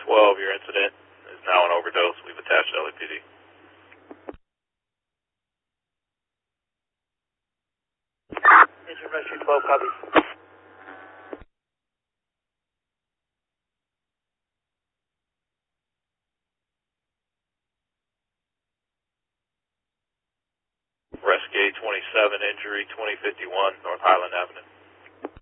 12, your incident is now an overdose. We've attached LAPD. Engine Rescue 12, copy. Rescue 27, injury 2051, North Highland Avenue.